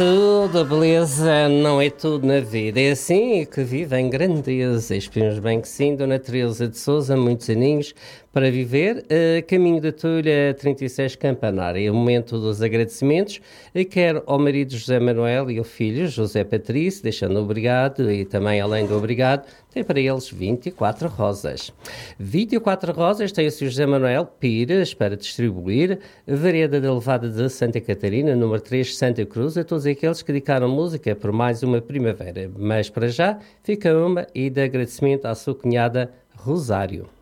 Tudo, beleza, não é tudo na vida. É assim que vive em grandeza. Esperemos bem que sim, Dona Teresa de Souza, muitos aninhos para viver. Caminho da Tulha 36 Campanária. É o momento dos agradecimentos. Quero ao marido José Manuel e ao filho José Patrício, deixando obrigado e também, além do obrigado, tem para eles 24 rosas. 24 rosas tem o Sr. José Manuel Pires para distribuir. Vereda da Levada de Santa Catarina, número 3, Santa Cruz, a todos aqueles que dedicaram música por mais uma primavera. Mas para já fica uma e de agradecimento à sua cunhada Rosário.